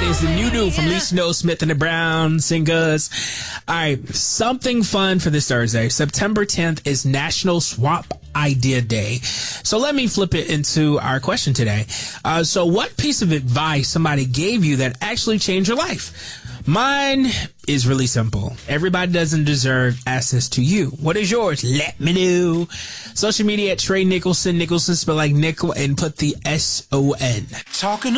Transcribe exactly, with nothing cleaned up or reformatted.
is the new dude from Lisa Noel Smith and the Brown Singers. All right, something fun for this Thursday. September tenth is National Swap Idea Day. So let me flip it into our question today. Uh, so what piece of advice somebody gave you that actually changed your life? Mine is really simple. Everybody doesn't deserve access to you. What is yours? Let me know. Social media at Trey Nicholson. Nicholson spelled like nickel and put the S O N. Talking